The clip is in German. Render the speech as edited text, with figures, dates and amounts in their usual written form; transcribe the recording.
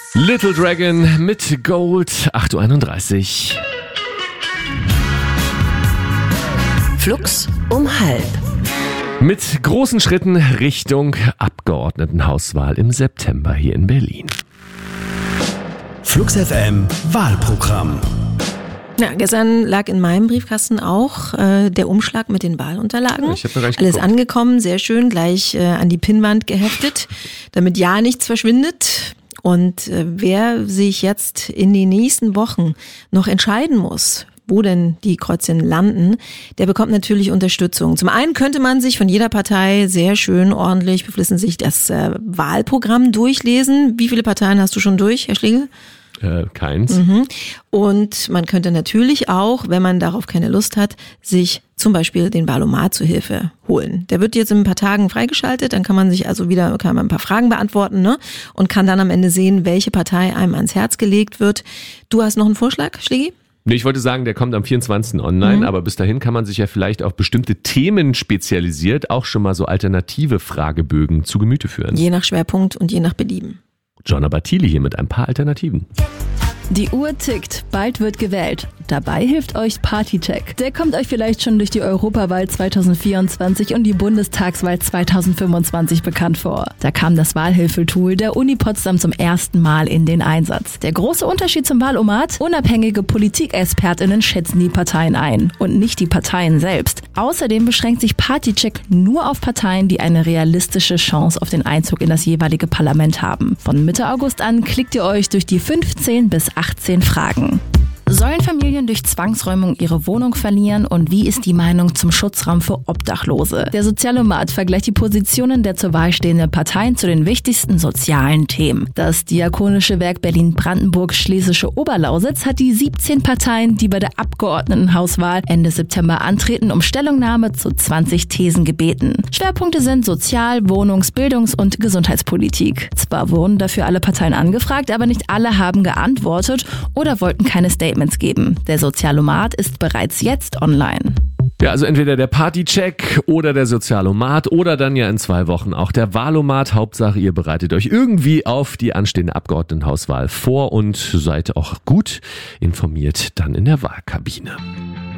Little Dragon mit Gold, 8.31 Uhr. Flux um 12:30. Mit großen Schritten Richtung Abgeordnetenhauswahl im September hier in Berlin. Flux FM Wahlprogramm. Ja, gestern lag in meinem Briefkasten auch der Umschlag mit den Wahlunterlagen. Ich hab da gleich Alles geguckt. angekommen, sehr schön, gleich an die Pinnwand geheftet, damit ja nichts verschwindet. Und wer sich jetzt in den nächsten Wochen noch entscheiden muss, wo denn die Kreuzchen landen, der bekommt natürlich Unterstützung. Zum einen könnte man sich von jeder Partei sehr schön, ordentlich, beflissentlich das Wahlprogramm durchlesen. Wie viele Parteien hast du schon durch, Herr Schlegel? Keins. Und man könnte natürlich auch, wenn man darauf keine Lust hat, sich zum Beispiel den Wahlomat zur Hilfe holen. Der wird jetzt in ein paar Tagen freigeschaltet, dann kann man sich also kann man ein paar Fragen beantworten, ne? Und kann dann am Ende sehen, welche Partei einem ans Herz gelegt wird. Du hast noch einen Vorschlag, Schlegi? Nee, ich wollte sagen, der kommt am 24. online, aber bis dahin kann man sich ja vielleicht auf bestimmte Themen spezialisiert auch schon mal so alternative Fragebögen zu Gemüte führen. Je nach Schwerpunkt und je nach Belieben. Gianna Battili hier mit ein paar Alternativen. Die Uhr tickt, bald wird gewählt. Dabei hilft euch Partycheck. Der kommt euch vielleicht schon durch die Europawahl 2024 und die Bundestagswahl 2025 bekannt vor. Da kam das Wahlhilfetool der Uni Potsdam zum ersten Mal in den Einsatz. Der große Unterschied zum Wahlomat: unabhängige PolitikexpertInnen schätzen die Parteien ein und nicht die Parteien selbst. Außerdem beschränkt sich Partycheck nur auf Parteien, die eine realistische Chance auf den Einzug in das jeweilige Parlament haben. Von Mitte August an klickt ihr euch durch die 15 bis 18 Fragen. Sollen Familien durch Zwangsräumung ihre Wohnung verlieren und wie ist die Meinung zum Schutzraum für Obdachlose? Der Sozialomat vergleicht die Positionen der zur Wahl stehenden Parteien zu den wichtigsten sozialen Themen. Das Diakonische Werk Berlin-Brandenburg-Schlesische Oberlausitz hat die 17 Parteien, die bei der Abgeordnetenhauswahl Ende September antreten, um Stellungnahme zu 20 Thesen gebeten. Schwerpunkte sind Sozial-, Wohnungs-, Bildungs- und Gesundheitspolitik. Zwar wurden dafür alle Parteien angefragt, aber nicht alle haben geantwortet oder wollten keine Statements geben. Der Sozialomat ist bereits jetzt online. Ja, also entweder der Partycheck oder der Sozialomat oder dann ja in 2 Wochen auch der Wahlomat. Hauptsache, ihr bereitet euch irgendwie auf die anstehende Abgeordnetenhauswahl vor und seid auch gut informiert dann in der Wahlkabine.